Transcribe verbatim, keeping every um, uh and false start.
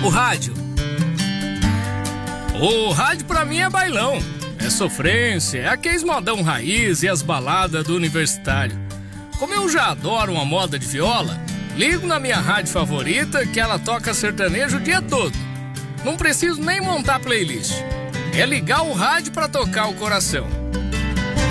O rádio. O rádio pra mim é bailão, é sofrência, é aqueles modão raiz e as baladas do universitário. Como eu já adoro uma moda de viola, ligo na minha rádio favorita que ela toca sertanejo o dia todo. Não preciso nem montar playlist. É ligar o rádio pra tocar o coração.